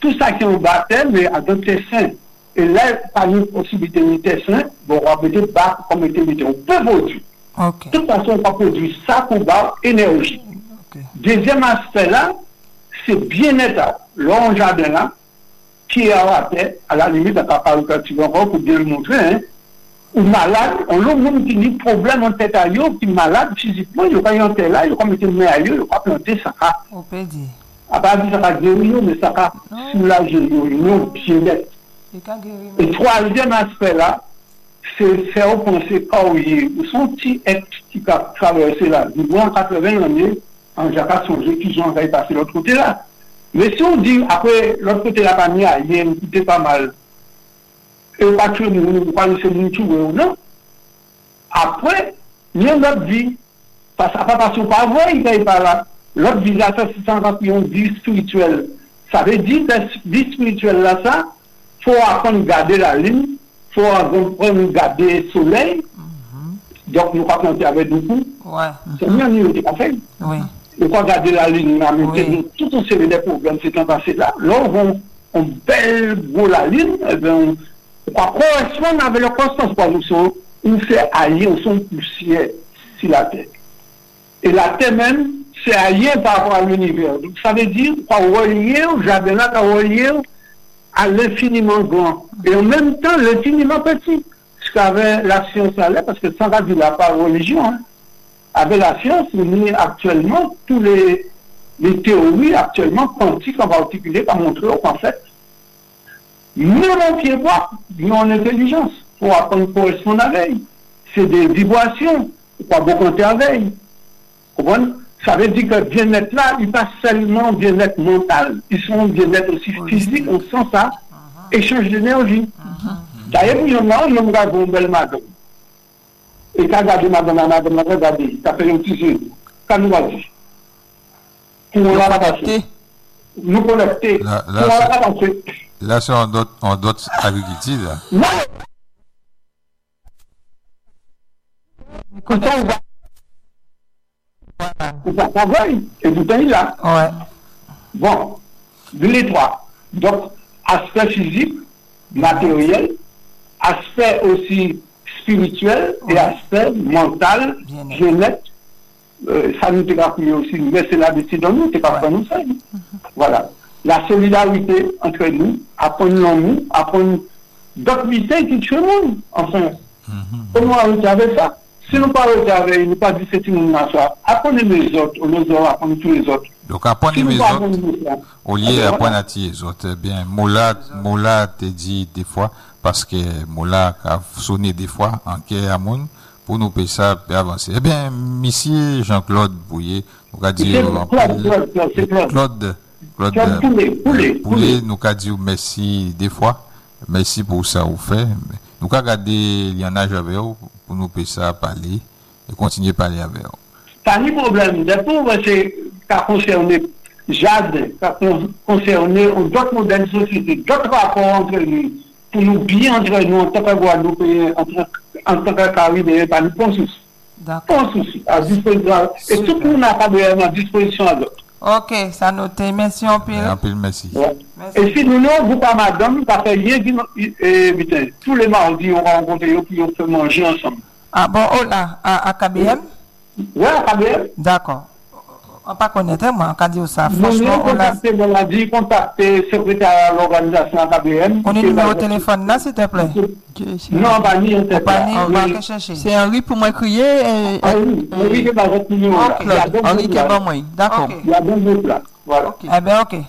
tout ça qui est en baptême, mais à d'autres saints. Et là, par une possibilité de saint, bon, on va peut-être battre comme était on peut produire. De toute façon, on va produire ça pour avoir énergie. Deuxième aspect là, c'est bien-être. L'on jardin là, qui est à la tête, à la limite, à part quand tu vas encore pour bien le montrer, hein, ou malade, on a même qui dit problème en tête à eux, qui est malade physiquement, il y a un tel là, il y a mettre main à eux, il y a planter ça. On peut dire. À part ça va guérir, mais ça va soulager nous, bien-être. Et troisième aspect là, c'est faire penser où son petit être qui a traversé là, du moins 80 années, en Jacques Songé, qui ont passé de l'autre côté là. Mais si on dit, après, l'autre côté de la famille, il y a écouté pas mal. Et pas tout le monde, pas laisser le tout, non. Après, il y a notre vie. Parce qu'on pas voir, il n'est pas là. L'autre vie, là, ça, c'est une vie spirituelle. Ça veut dire que la vie spirituelle, là, ça, il faut apprendre à garder la ligne, il faut apprendre à garder le soleil. Donc, nous allons planter avec beaucoup. C'est mieux, nous, on fait. Oui. Il faut garder la ligne, mais tout un série de problèmes c'est en passé là. Là, on belle beau la ligne, et bien, on correspond avec la constance, parce que on fait ailleurs, on sont poussière sur la terre. Et la terre même, c'est ailleurs par rapport à l'univers. Donc, ça veut dire qu'on relié au jardin là, qu'on relié à l'infiniment grand. Et en même temps, l'infiniment petit. Ce qu'avait la science allait, parce que sans dire la part religion, hein. Avec la science, il y a actuellement tous les théories actuellement quantiques en particulier pour montrer qu'en fait, nous n'avons pied pas, nous en intelligence pour apprendre à correspondre avec. C'est des vibrations, pas beaucoup compter avec. Ça veut dire que le bien-être là, il pas seulement bien-être mental, ils sont bien-être aussi physique, on sent ça, échange d'énergie. D'ailleurs, il y en a une belle madame. Et quand regarde madame, regardez, ça fait un petit jeu. Quand nous va dire. Nous connecter. Là, c'est en d'autres agricultures. Non. Quand on va travailler, et tout est là. Ouais. Bon, les trois. Donc, aspect physique, matériel, aspect aussi spirituel et aspect mental, bien-être, ça nous est aussi, mais c'est la décision de nous, c'est pas pour nous faire. Voilà. La solidarité entre nous, apprendre l'amour, apprendre d'autres vités qui tuent le monde. Enfin, comment arrêter avec ça? Si nous ne pas arrêter avec, nous pas dire c'est tout le monde à soi. Apprenez les autres, apprenez tous les autres. Donc, apprenez les autres, au lieu d'apprendre les autres. Bien, Mola te dit des fois, parce que Mola a sonné des fois en quai à monde pour nous payer ça et avancer. Eh bien, monsieur Jean-Claude Bouillet, nous a dit Claude Poulet, nous a dit merci des fois, merci pour ça vous fait. Nous a gardé il y en a avec vous pour nous payer ça parler et continuer à parler avec vous. Pas de problème. D'abord, c'est qu'à concerner Jade, qu'à concerner d'autres modèles de société, d'autres rapports entre nous. Pour nous bien entre nous, en tant que Guadeloupéens, en tant que Caribéens, pas de souci. Pas de souci. À disposition. Et tout le monde n'a pas de disposition à l'autre. Ok, ça note. Merci en pile. Merci. Ouais. Et si nous, vous pas madame, ça fait rien tous les mardis, on rencontre et puis on peut manger ensemble. Ah bon, oh là, à KBM? Oui, à KBM. D'accord. On ne pas connaître, moi, on dit ça. Franchement, on a dit contacter le secrétaire de l'organisation à KBM. On est numéro de téléphone là, s'il te plaît. Non, pas ni un on va chercher. C'est Henri pour moi crier. Henri qui est dans votre numéro. Henri qui est dans moi. D'accord. Il y a deux groupes là. Voilà. Eh bien, ok.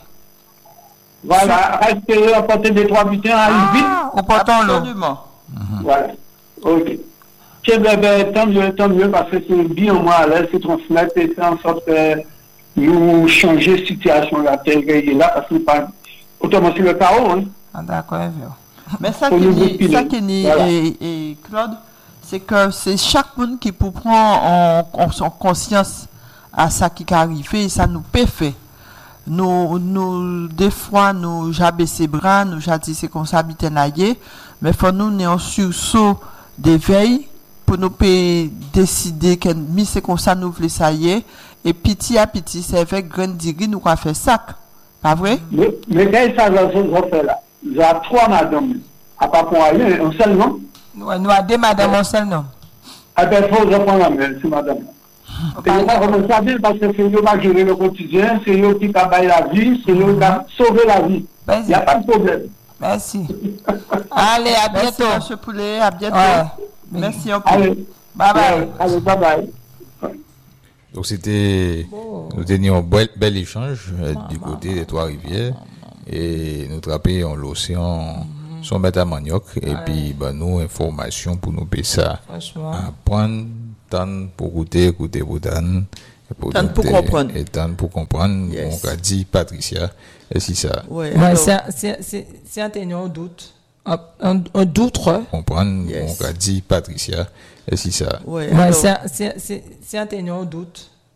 Voilà, restez à portée des 3 butins, arrive vite. Au portant l'eau. Absolument. Voilà. Ok. Tant mieux, parce que c'est bien moi à l'aise, c'est transmettre et faire en sorte que nous changer la situation de la terre qui est là, parce que pas autrement c'est le chaos. Hein. Ah, d'accord, mais ça qui est et Claude, c'est que c'est chaque monde qui peut prendre en conscience à ça qui est arrivé, et ça nous peut faire. Nous, des fois, nous j'abaisse bras, nous j'attise c'est qu'on s'habite naïe, mais faut nous n'est en sursaut d'éveil pour nous décider que c'est comme ça nous voulons ça y est, et petit à petit c'est avec grande diri nous va faire sac Pas vrai? Mais quand ça va se faire là, il y a 3 madames. À part pour aller, un seul nom. Ouais, nous avons 2 madames, un seul nom. Ah ben, il faut reprendre la main, c'est madame. Et je ne pas comment ça dire parce que c'est eux qui va gérer le quotidien, c'est eux qui va bailler la vie, c'est eux qui va sauver la vie. Il n'y a pas de problème. Merci. Allez, à bientôt. Merci, M. Poulet, à bientôt. Ouais. Merci beaucoup. Allez, bye bye. Allez, bye bye. Donc nous tenions un bel échange du côté des Trois-Rivières et nous trappions l'océan son mettre à manioc et puis nous information pour nous payer ça. Franchement. Apprendre, tant pour goûter pour dan. Tant pour comprendre. Et tant pour comprendre. Yes. On a dit Patricia, et si ça. Ouais, C'est un doute. Un doute. Comprendre. Yes. On a dit Patricia, et si ça. Ouais, C'est un doute.